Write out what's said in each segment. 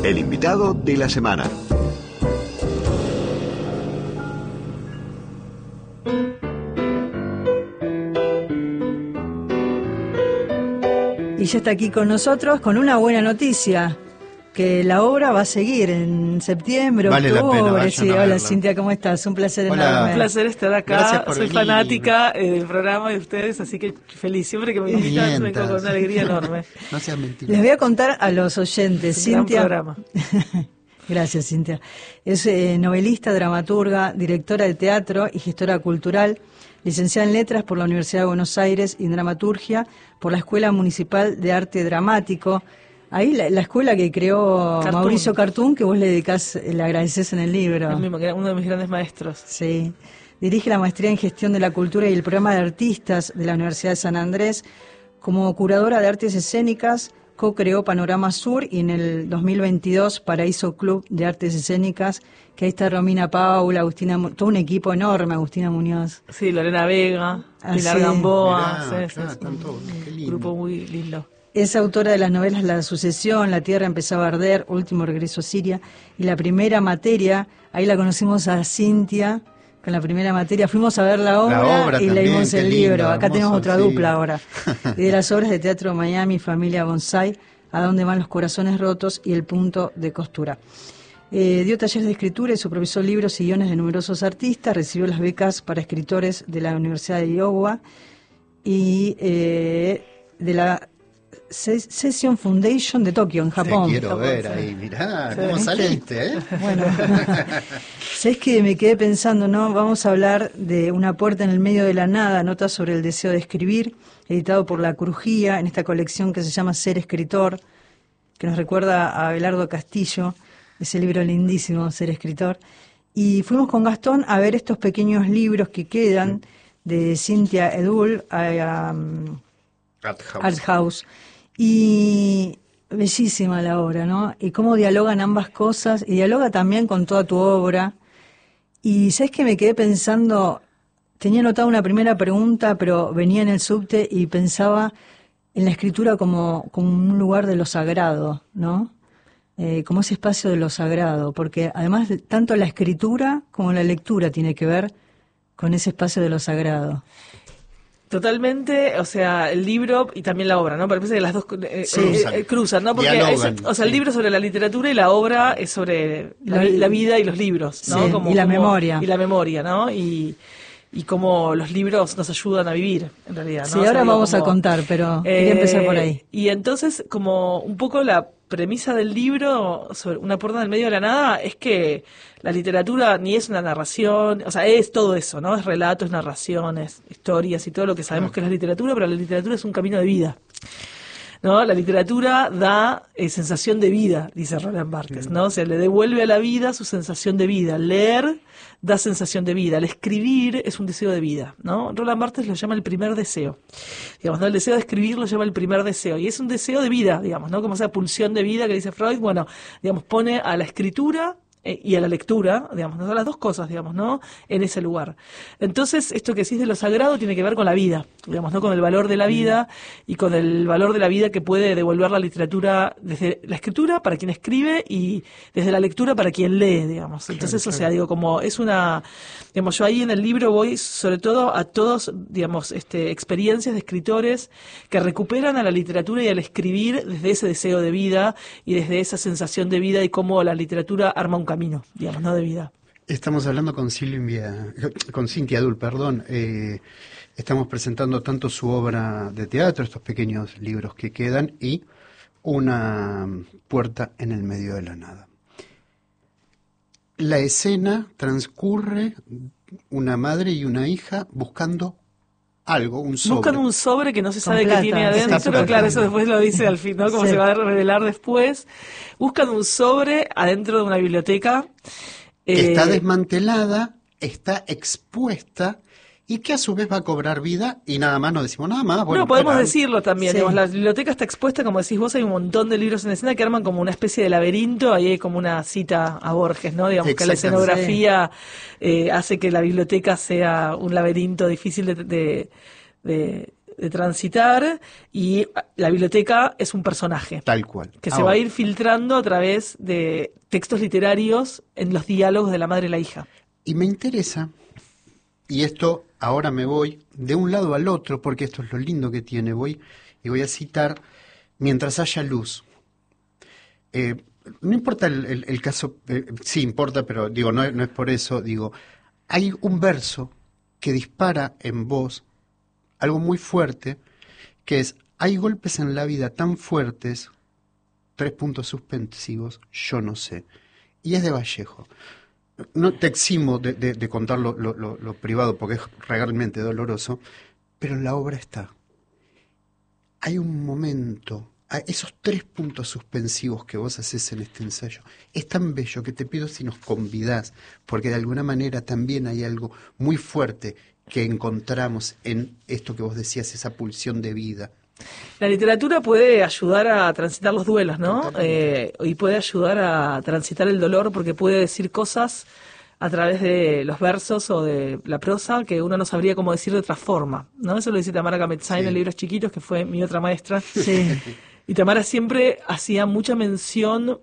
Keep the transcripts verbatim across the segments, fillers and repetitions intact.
El invitado de la semana. Y ya está aquí con nosotros con una buena noticia, que la obra va a seguir en septiembre, vale octubre. Sí, hola verla. Cintia, ¿cómo estás? Un placer Hola. enorme. Un placer estar acá, soy venir. fanática eh, del programa de ustedes, así que feliz, siempre que me invitan vengo Mientas. con una alegría enorme. No seas mentirosa. Les voy a contar a los oyentes, Es un gran Cintia. programa. Gracias, Cintia. Es eh, novelista, dramaturga, directora de teatro y gestora cultural, licenciada en Letras por la Universidad de Buenos Aires y en Dramaturgia por la Escuela Municipal de Arte Dramático. Ahí la, la escuela que creó Cartoon. Mauricio Cartoon, que vos le dedicás, le agradeces en el libro. El mismo, que era uno de mis grandes maestros. Sí. Dirige la maestría en Gestión de la Cultura y el programa de artistas de la Universidad de San Andrés. Como curadora de artes escénicas, co-creó Panorama Sur y en el dos mil veintidós Paraíso Club de Artes Escénicas, que ahí está Romina Paula, Agustina, Mu- todo un equipo enorme, Agustina Muñoz. Sí, Lorena Vega, Ah, Pilar sí. Gamboa, Mirá, sí, claro, sí, están es todos, qué un lindo. grupo muy lindo. Es autora de las novelas La Sucesión, La Tierra empezaba a arder, Último regreso a Siria y la primera materia. Ahí la conocimos a Cintia con la primera materia. Fuimos a ver la obra, La obra y también, leímos qué el lindo, libro. Acá hermoso, tenemos otra sí. dupla ahora. Y de las obras de teatro Miami, Familia Bonsai, A dónde van los corazones rotos y El punto de costura. Eh, dio talleres de escritura y supervisó libros y guiones de numerosos artistas. Recibió las becas para escritores de la Universidad de Iowa y eh, de la Se- Session Foundation de Tokio, en Japón. Te quiero Japón, ver sí. ahí, mirá, Sí, cómo ¿viste? saliste, ¿eh? Bueno, ¿sabes que me quedé pensando, no? Vamos a hablar de Una puerta en el medio de la nada, notas sobre el deseo de escribir, editado por La Crujía, en esta colección que se llama Ser Escritor, que nos recuerda a Abelardo Castillo, ese libro lindísimo, Ser Escritor. Y fuimos con Gastón a ver estos pequeños libros que quedan de Cynthia Edul, a, a, Art House. Art House. Y bellísima la obra, ¿no? Y cómo dialogan ambas cosas, y dialoga también con toda tu obra. Y ¿sabes qué? Me quedé pensando, tenía anotada una primera pregunta, pero venía en el subte y pensaba en la escritura como, como un lugar de lo sagrado, ¿no? Eh, como ese espacio de lo sagrado, porque además tanto la escritura como la lectura tiene que ver con ese espacio de lo sagrado. Totalmente, o sea, el libro y también la obra, ¿no? Parece que las dos eh, Sí. eh, eh, cruzan, ¿no? Porque Dialogan, es- o sea, el sí. libro es sobre la literatura y la obra es sobre la, La- vi- la vida y los libros, ¿no? Sí, y la memoria. Y la memoria, ¿no? Y, y cómo los libros nos ayudan a vivir, en realidad, ¿no? Sí, O sea, ahora digo, vamos a como, contar, pero quería empezar por ahí. Y entonces, como un poco la premisa del libro, sobre Una puerta en el medio de la nada, es que la literatura ni es una narración, o sea, es todo eso, ¿no? Es relatos, narraciones, historias y todo lo que sabemos que es la literatura, pero la literatura es un camino de vida. ¿No? La literatura da eh, sensación de vida, dice Roland Barthes, ¿no? O sea, le devuelve a la vida su sensación de vida. Leer da sensación de vida. El escribir es un deseo de vida, ¿no? Roland Barthes lo llama el primer deseo. Digamos, ¿no? El deseo de escribir lo llama el primer deseo. Y es un deseo de vida, digamos, ¿no? Como esa pulsión de vida que dice Freud, bueno, digamos, pone a la escritura eh, y a la lectura, digamos, ¿no? Son las dos cosas, digamos, ¿no? En ese lugar. Entonces, esto que decís de lo sagrado tiene que ver con la vida, digamos, ¿no? Con el valor de la vida y con el valor de la vida que puede devolver la literatura desde la escritura para quien escribe y desde la lectura para quien lee, digamos. Entonces, Claro, o sea, digo, como es una, digamos, yo ahí en el libro voy sobre todo a todos, digamos, este, experiencias de escritores que recuperan a la literatura y al escribir desde ese deseo de vida y desde esa sensación de vida y cómo la literatura arma un camino, digamos, ¿no? De vida. Estamos hablando con Silvia, con Cynthia Edul, perdón. Eh, estamos presentando tanto su obra de teatro, estos pequeños libros que quedan, y Una puerta en el medio de la nada. La escena transcurre una madre y una hija buscando algo, un sobre. Buscan un sobre que no se Con sabe plata, qué tiene está adentro, súper claro, bien. eso después lo dice al fin, ¿no? Como Sí. se va a revelar después. Buscan un sobre adentro de una biblioteca. que eh, está desmantelada, está expuesta y que a su vez va a cobrar vida y nada más, no decimos nada más. Bueno, no, podemos espera, decirlo también. Sí. Digamos, la biblioteca está expuesta, como decís vos, hay un montón de libros en escena que arman como una especie de laberinto, ahí hay como una cita a Borges, ¿no? Digamos que la Exactamente. escenografía eh, hace que la biblioteca sea un laberinto difícil de, de, de, de transitar, y la biblioteca es un personaje. Tal cual. Que se Ahora, va a ir filtrando a través de textos literarios en los diálogos de la madre y la hija. Y me interesa, y esto ahora me voy de un lado al otro, porque esto es lo lindo que tiene, voy y voy a citar Mientras haya luz. Eh, no importa el, el, el caso, eh, sí importa, pero digo, no, no es por eso, digo, hay un verso que dispara en vos algo muy fuerte, que es, hay golpes en la vida tan fuertes, tres puntos suspensivos, yo no sé. Y es de Vallejo. No te eximo de, de, de contar lo, lo, lo, lo privado porque es realmente doloroso, pero en la obra está. Hay un momento, esos tres puntos suspensivos que vos haces en este ensayo, es tan bello que te pido si nos convidás, porque de alguna manera también hay algo muy fuerte que encontramos en esto que vos decías, esa pulsión de vida. La literatura puede ayudar a transitar los duelos, ¿no? Eh, y puede ayudar a transitar el dolor porque puede decir cosas a través de los versos o de la prosa que uno no sabría cómo decir de otra forma, ¿no? Eso lo dice Tamara Kametzain, sí, en Libros Chiquitos, que fue mi otra maestra. Sí. Y Tamara siempre hacía mucha mención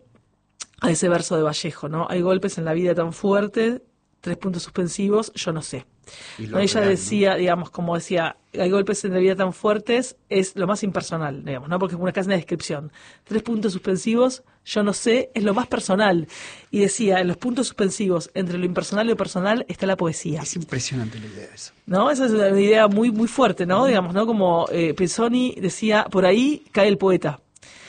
a ese verso de Vallejo, ¿no? Hay golpes en la vida tan fuertes, tres puntos suspensivos, yo no sé. ¿No? Ella real, decía, ¿no? digamos, como decía, hay golpes en la vida tan fuertes, es lo más impersonal, digamos, ¿no? Porque es una casi una descripción. Tres puntos suspensivos, yo no sé, es lo más personal. Y decía, en los puntos suspensivos, entre lo impersonal y lo personal, está la poesía. Es impresionante la idea de eso. ¿No? Esa es una idea muy, muy fuerte, ¿no? Mm. Digamos, ¿no? Como eh, Pezzoni decía, por ahí cae el poeta.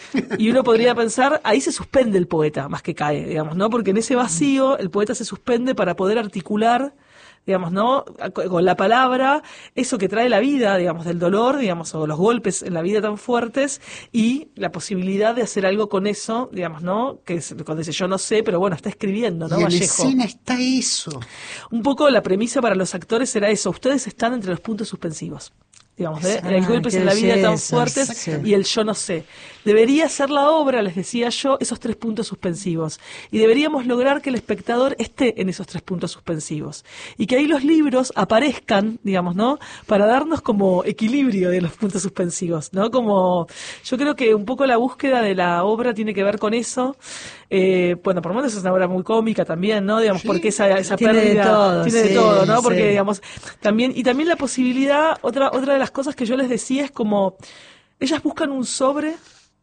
Y uno podría pensar, ahí se suspende el poeta, más que cae, digamos, ¿no? Porque en ese vacío el poeta se suspende para poder articular, digamos, ¿no? Con la palabra, eso que trae la vida, digamos, del dolor, digamos, o los golpes en la vida tan fuertes, y la posibilidad de hacer algo con eso, digamos, ¿no? Que es, cuando dice yo no sé, pero bueno, está escribiendo, ¿no? Y en Vallejo. escena está eso. Un poco la premisa para los actores era eso, ustedes están entre los puntos suspensivos. Digamos, ¿eh? Hay golpes en la vida tan fuertes y el yo no sé. Debería ser la obra, les decía yo, esos tres puntos suspensivos. Y deberíamos lograr que el espectador esté en esos tres puntos suspensivos. Y que ahí los libros aparezcan, digamos, ¿no? Para darnos como equilibrio de los puntos suspensivos, ¿no? Como, yo creo que un poco la búsqueda de la obra tiene que ver con eso. Eh, bueno, por lo menos es una obra muy cómica también, ¿no? Digamos, sí, porque esa, esa tiene pérdida de todo, tiene sí, de todo, ¿no? Porque, sí. digamos, también, y también la posibilidad, otra, otra de las cosas que yo les decía es como, ellas buscan un sobre,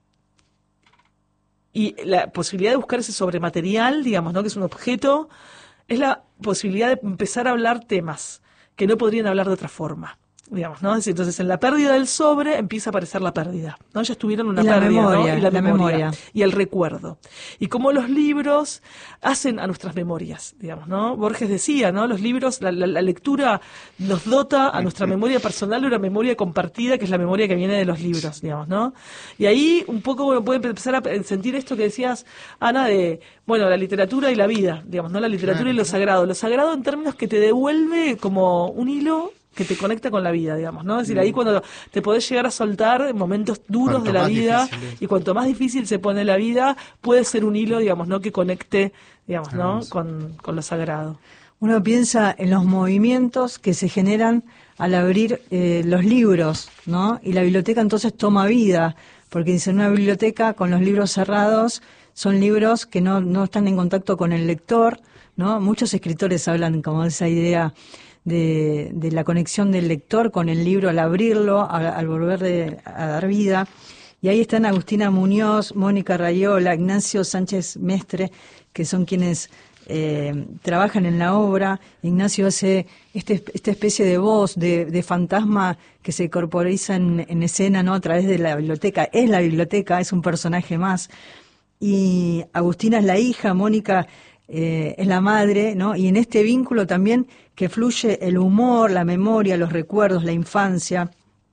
y la posibilidad de buscar ese sobre material, digamos, ¿no? Que es un objeto, es la posibilidad de empezar a hablar temas que no podrían hablar de otra forma. Digamos, ¿no? Entonces, en la pérdida del sobre empieza a aparecer la pérdida, ¿no? Ellas tuvieron una y pérdida, memoria, ¿no? Y la, la memoria, memoria. Y el recuerdo. Y cómo los libros hacen a nuestras memorias, digamos, ¿no? Borges decía, ¿no? Los libros, la, la, la lectura nos dota a nuestra memoria personal de una memoria compartida, que es la memoria que viene de los libros, digamos, ¿no? Y ahí un poco uno puede empezar a sentir esto que decías, Ana, de, bueno, la literatura y la vida, digamos, ¿no? La literatura claro, y lo claro. sagrado. Lo sagrado en términos que te devuelve como un hilo que te conecta con la vida, digamos, ¿no? Es decir, ahí cuando te podés llegar a soltar momentos duros de la vida, y cuanto más difícil se pone la vida, puede ser un hilo, digamos, ¿no? Que conecte, digamos, ¿no? Con, con lo sagrado. Uno piensa en los movimientos que se generan al abrir eh, los libros, ¿no? Y la biblioteca entonces toma vida, porque dice, en una biblioteca con los libros cerrados son libros que no, no están en contacto con el lector, ¿no? Muchos escritores hablan como de esa idea De, de la conexión del lector con el libro al abrirlo, a, al volver de, a dar vida. Y ahí están Agustina Muñoz, Mónica Rayola, Ignacio Sánchez Mestre, que son quienes eh, trabajan en la obra. Ignacio hace este, esta especie de voz, de, de fantasma que se corporiza en, en escena, ¿no? A través de la biblioteca. Es la biblioteca, es un personaje más. Y Agustina es la hija, Mónica Eh, es la madre, ¿no? Y en este vínculo también que fluye el humor, la memoria, los recuerdos, la infancia.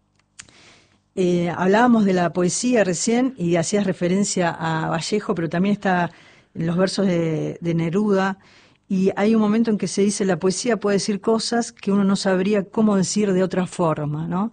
Eh, hablábamos de la poesía recién y hacías referencia a Vallejo, pero también está en los versos de, de Neruda, y hay un momento en que se dice la poesía puede decir cosas que uno no sabría cómo decir de otra forma, ¿no?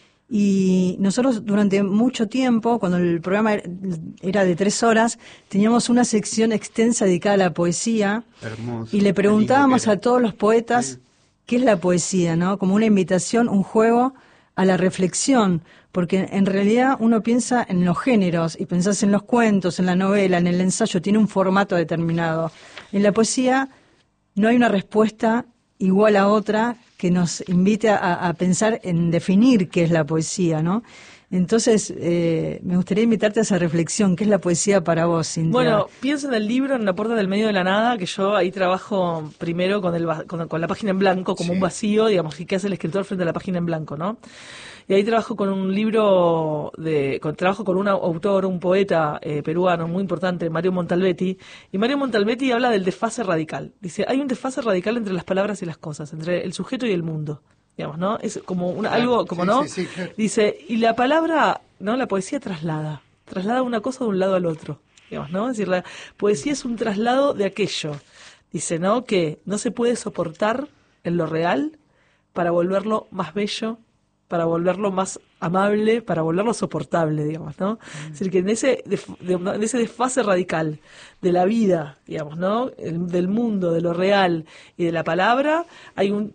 Y nosotros durante mucho tiempo, cuando el programa era de tres horas, teníamos una sección extensa dedicada a la poesía. Hermoso, y le preguntábamos a todos los poetas sí. qué es la poesía, ¿no? Como una invitación, un juego a la reflexión, porque en realidad uno piensa en los géneros y pensás en los cuentos, en la novela, en el ensayo, tiene un formato determinado. En la poesía no hay una respuesta igual a otra que nos invite a, a pensar en definir qué es la poesía, ¿no? Entonces, eh, me gustaría invitarte a esa reflexión. ¿Qué es la poesía para vos, Cintia? Bueno, pienso en el libro, en La puerta del medio de la nada, que yo ahí trabajo primero con, el, con, con la página en blanco, como sí. un vacío, digamos, y qué hace el escritor frente a la página en blanco, ¿no? Y ahí trabajo con un libro, de con, trabajo con un autor, un poeta eh, peruano muy importante, Mario Montalbetti, y Mario Montalbetti habla del desfase radical. Dice, hay un desfase radical entre las palabras y las cosas, entre el sujeto y el mundo. Digamos, ¿no? Es como una, algo, como sí, no, sí, sí, claro. Dice, y la palabra, ¿no? La poesía traslada, traslada una cosa de un lado al otro, digamos, ¿no? Es decir, la poesía es un traslado de aquello, dice, ¿no? Que no se puede soportar en lo real para volverlo más bello, para volverlo más amable, para volverlo soportable, digamos, ¿no? Mm. Es decir, que en ese, de, de, en ese desfase radical de la vida, digamos, ¿no? El, del mundo, de lo real y de la palabra, hay un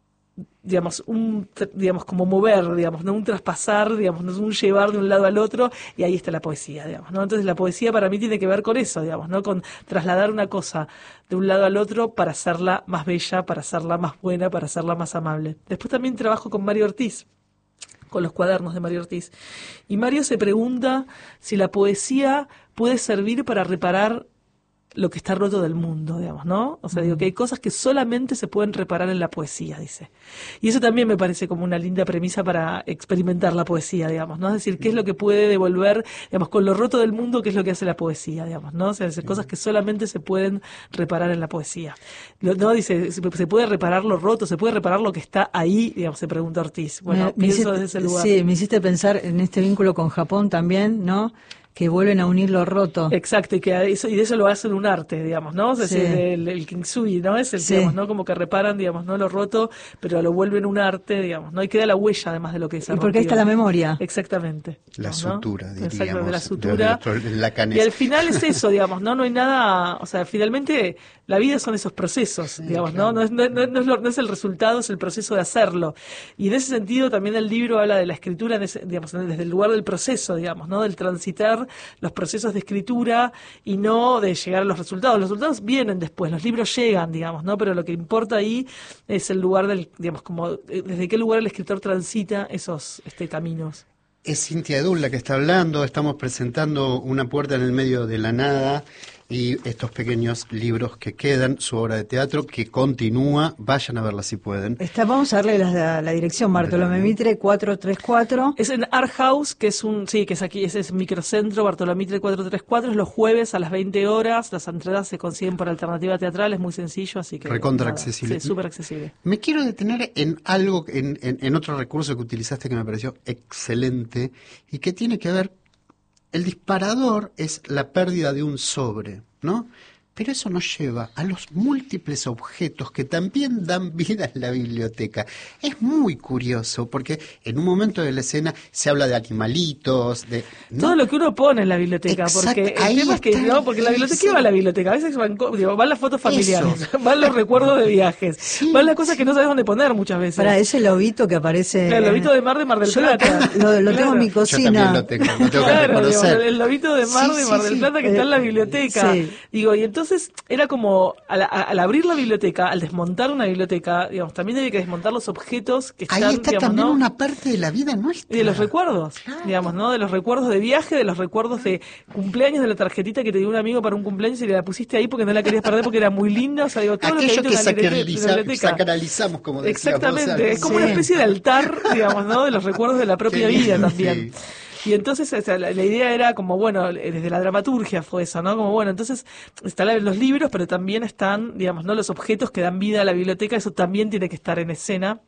digamos, un, digamos, como mover, digamos, no un traspasar, digamos, no es un llevar de un lado al otro, y ahí está la poesía, digamos, ¿no? Entonces la poesía para mí tiene que ver con eso, digamos, ¿no? Con trasladar una cosa de un lado al otro para hacerla más bella, para hacerla más buena, para hacerla más amable. Después también trabajo con Mario Ortiz, con los cuadernos de Mario Ortiz, y Mario se pregunta si la poesía puede servir para reparar lo que está roto del mundo, digamos, ¿no? O sea, mm. digo que hay cosas que solamente se pueden reparar en la poesía, dice. Y eso también me parece como una linda premisa para experimentar la poesía, digamos, ¿no? Es decir, qué es lo que puede devolver, digamos, con lo roto del mundo, qué es lo que hace la poesía, digamos, ¿no? O sea, es cosas que solamente se pueden reparar en la poesía. ¿No? Dice, se puede reparar lo roto, se puede reparar lo que está ahí, digamos, se pregunta Ortiz. Bueno, me, pienso me hiciste, desde ese lugar. Sí, me hiciste pensar en este vínculo con Japón también, ¿no? Que vuelven a unir lo roto. Exacto, y que eso, y de eso lo hacen un arte, digamos, ¿no? Es decir, sí. el, el Kintsugi, ¿no? Es el, sí. digamos, ¿no? Como que reparan, digamos, ¿no? Lo roto, pero lo vuelven un arte, digamos, ¿no? Y queda la huella, además, de lo que se ha Y porque ahí está la memoria. Exactamente. La ¿no? sutura, diríamos. Exacto, de la sutura. De, de, de la y al final es eso, digamos, ¿no? No hay nada, o sea, finalmente la vida son esos procesos, sí, digamos, claro. ¿no? No es, no, no, no, es lo, no es el resultado, es el proceso de hacerlo. Y en ese sentido también el libro habla de la escritura, en ese, digamos, desde el lugar del proceso, digamos, ¿no? Del transitar los procesos de escritura y no de llegar a los resultados. Los resultados vienen después, los libros llegan, digamos, ¿no? Pero lo que importa ahí es el lugar del, digamos, como desde qué lugar el escritor transita esos este, caminos. Es Cintia Edul la que está hablando, estamos presentando Una puerta en el medio de la nada y estos pequeños libros que quedan, su obra de teatro que continúa, vayan a verla si pueden. Está, vamos a darle la, la dirección, Bartolomé Mitre cuatrocientos treinta y cuatro. Es en Art House, que es un, sí, que es aquí, ese es microcentro, Bartolomé Mitre cuatrocientos treinta y cuatro, es los jueves a las veinte horas, las entradas se consiguen por Alternativa Teatral, es muy sencillo, así que... Recontra accesible. Sí, súper accesible. Me quiero detener en algo, en, en, en otro recurso que utilizaste que me pareció excelente y que tiene que ver. El disparador es la pérdida de un sobre, ¿no? Pero eso nos lleva a los múltiples objetos que también dan vida en la biblioteca. Es muy curioso porque en un momento de la escena se habla de animalitos, de... ¿no? Todo lo que uno pone en la biblioteca, Exacto, porque el tema es que, ¿no? Porque la biblioteca, ¿qué va a la biblioteca? A veces van, digo, van las fotos familiares, eso. Van los recuerdos de viajes, sí. Van las cosas que no sabes dónde poner muchas veces. Para ese lobito que aparece... Claro, el lobito de mar de Mar del Plata. Lo, lo, lo claro. tengo en mi cocina. Yo también lo tengo, lo tengo claro, que reconocer. Digo, el lobito de mar sí, de Mar sí, del Plata sí. que está en la biblioteca. Sí. Digo, y entonces era como Al, al abrir la biblioteca, al desmontar una biblioteca, digamos, también hay que desmontar los objetos que están, ahí está digamos, también ¿no? una parte de la vida nuestra. Y de los recuerdos, claro. digamos, ¿no? De los recuerdos de viaje, de los recuerdos de cumpleaños, de la tarjetita que te dio un amigo para un cumpleaños y le la pusiste ahí porque no la querías perder porque era muy linda, o sea, digo, todo aquello lo que, que sacraliza, sacralizamos, como decíamos. Exactamente, es como sí. una especie de altar, digamos, ¿no? De los recuerdos de la propia Qué vida lindo, también. Sí. Y entonces o sea, la, la idea era como, bueno, desde la dramaturgia fue eso, ¿no? Como, bueno, entonces están los libros, pero también están, digamos, ¿no? Los objetos que dan vida a la biblioteca, eso también tiene que estar en escena.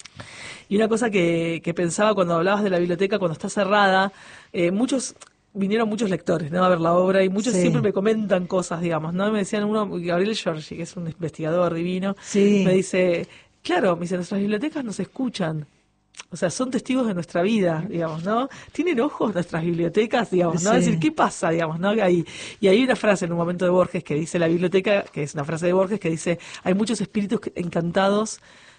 Y una cosa que, que pensaba cuando hablabas de la biblioteca, cuando está cerrada, eh, muchos... vinieron muchos lectores, ¿no? A ver la obra y muchos sí. siempre me comentan cosas, digamos, ¿no? Me decían uno, Gabriel Giorgi, que es un investigador divino, sí. me dice, claro, me dice, nuestras bibliotecas nos escuchan. O sea, son testigos de nuestra vida, digamos, ¿no? Tienen ojos nuestras bibliotecas, digamos, ¿no? Sí. Es decir, ¿qué pasa, digamos, no? Ahí, y hay una frase en un momento de Borges que dice la biblioteca, que es una frase de Borges que dice, hay muchos espíritus encantados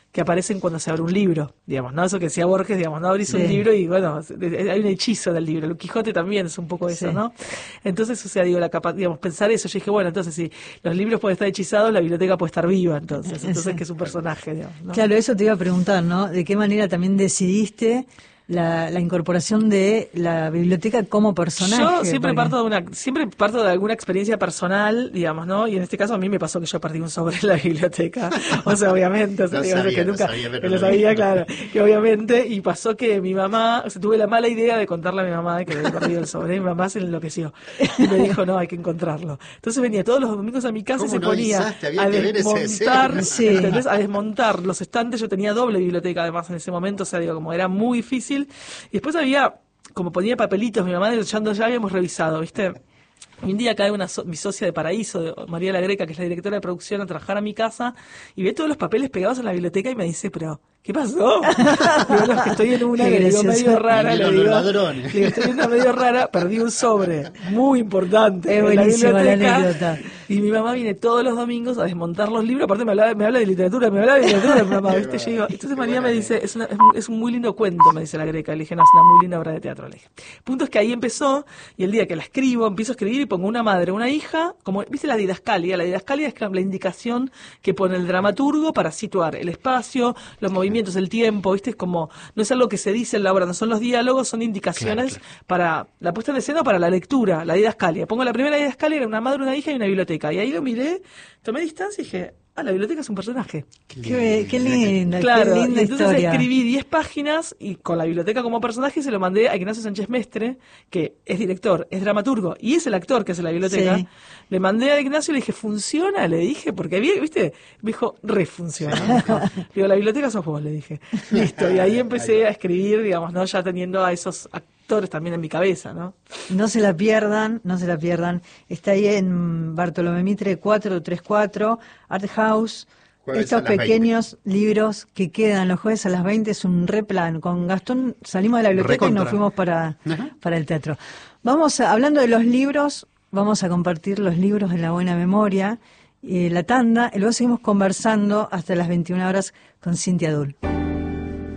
que aparecen cuando se abre un libro, digamos, ¿no? Eso que decía Borges, digamos, no abrís Sí. un libro y bueno, hay un hechizo del libro. El Quijote también es un poco eso, Sí. ¿no? Entonces, o sea, digo, la capa, digamos, pensar eso, yo dije, bueno, entonces si los libros pueden estar hechizados, la biblioteca puede estar viva, entonces, entonces Exacto. que es un personaje, digamos, ¿no? Claro, eso te iba a preguntar, ¿no? ¿De qué manera también decidiste la, la incorporación de la biblioteca como personaje? Yo siempre Porque- parto de una, siempre parto de alguna experiencia personal, digamos, ¿no? Y en este caso a mí me pasó que yo perdí un sobre en la biblioteca. O sea, obviamente, o sea, Lo digo, sabía, que lo nunca, sabía, pero que lo no sabía, dije. claro, que obviamente, y pasó que mi mamá, o sea, tuve la mala idea de contarle a mi mamá de que había perdido el sobre, y mi mamá se enloqueció. Y me dijo, no, hay que encontrarlo. Entonces venía todos los domingos a mi casa y ¿Cómo se no ponía avisaste? Había a que ver esa desmontar, escena. Sí. ¿entendés? A desmontar los estantes. Yo tenía doble biblioteca además en ese momento, o sea, digo, como era muy difícil. Y después había, como ponía papelitos, mi mamá ya, ya habíamos revisado, ¿viste? Y un día cae una so- mi socia de Paraíso, de María la Greca, que es la directora de producción, a trabajar a mi casa y ve todos los papeles pegados en la biblioteca y me dice, pero, ¿qué pasó? Digo, no, es que estoy en una, Qué le digo, gracioso. medio rara, le Vinieron digo, los ladrones. le digo, estoy en una medio rara, perdí un sobre muy importante Es en la buenísima la biblioteca. anécdota. Y mi mamá viene todos los domingos a desmontar los libros, aparte me habla, me habla de literatura, me habla de literatura, mi mamá, Qué ¿viste? Yo bueno, digo, qué entonces María buena me dice, es, una- es, un- es un muy lindo cuento, me dice la Greca. Le dije, no, es una muy linda obra de teatro. Le dije. Punto es que ahí empezó, y el día que la escribo, empiezo a escribir y pongo una madre, una hija, como, ¿viste la didascalia? La didascalia es la indicación que pone el dramaturgo para situar el espacio, los movimientos, el tiempo, ¿viste? Es como, no es algo que se dice en la obra, no son los diálogos, son indicaciones Claro, claro. para la puesta en escena o para la lectura, la didascalia. Pongo la primera didascalia, era una madre, una hija y una biblioteca. Y ahí lo miré, tomé distancia y dije, ah, la biblioteca es un personaje. Qué, qué linda, Claro, qué y linda entonces historia. escribí diez páginas y con la biblioteca como personaje se lo mandé a Ignacio Sánchez Mestre, que es director, es dramaturgo y es el actor que hace la biblioteca. Sí. Le mandé a Ignacio y le dije, ¿funciona? Le dije, porque vi- viste, me dijo, refunciona. Digo, la biblioteca sos vos, le dije. Listo, y ahí empecé a escribir, digamos, ¿no? Ya teniendo a esos actores también en mi cabeza, ¿no? No se la pierdan, no se la pierdan. Está ahí en Bartolomé Mitre cuatrocientos treinta y cuatro, Art House. Jueves Estos a las pequeños libros que quedan los jueves a las veinte es un replan. Con Gastón salimos de la biblioteca y Recontra. nos fuimos para, Ajá. para el teatro. Vamos a- hablando de los libros, vamos a compartir los libros de la buena memoria, eh, la tanda, y luego seguimos conversando hasta las veintiuna horas con Cintia Dul.